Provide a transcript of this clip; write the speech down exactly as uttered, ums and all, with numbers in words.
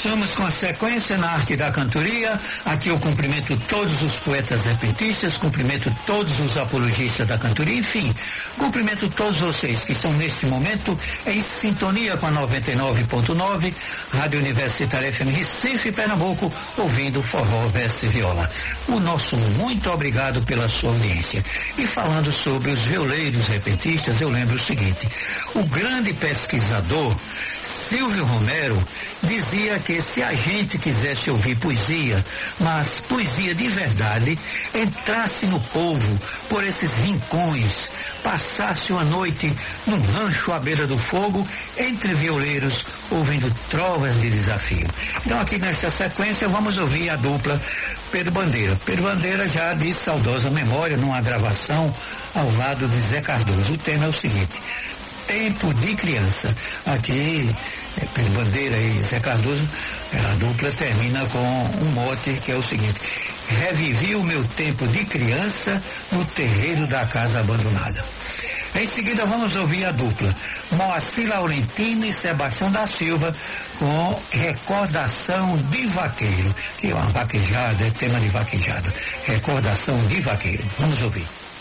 Estamos com a sequência na arte da cantoria. Aqui eu cumprimento todos os poetas repentistas, cumprimento todos os apologistas da cantoria, enfim, cumprimento todos vocês que estão neste momento em sintonia com a noventa e nove ponto nove, Rádio Universitária F M Recife, Pernambuco, ouvindo forró, verso e viola. O nosso muito obrigado pela sua audiência. E falando sobre os violeiros repentistas, eu lembro o seguinte: o grande pesquisador Silvio Romero dizia que se a gente quisesse ouvir poesia, mas poesia de verdade, entrasse no povo por esses rincões, passasse uma noite num rancho à beira do fogo, entre violeiros, ouvindo trovas de desafio. Então aqui nesta sequência vamos ouvir a dupla Pedro Bandeira. Pedro Bandeira já de saudosa memória, numa gravação ao lado de Zé Cardoso. O tema é o seguinte: Tempo de Criança. Aqui, Pedro Bandeira e Zé Cardoso, a dupla termina com um mote que é o seguinte: revivi o meu tempo de criança no terreiro da casa abandonada. Em seguida vamos ouvir a dupla Moacir Laurentino e Sebastião da Silva com Recordação de Vaqueiro, que é uma vaquejada, é tema de vaquejada. Recordação de Vaqueiro. Vamos ouvir.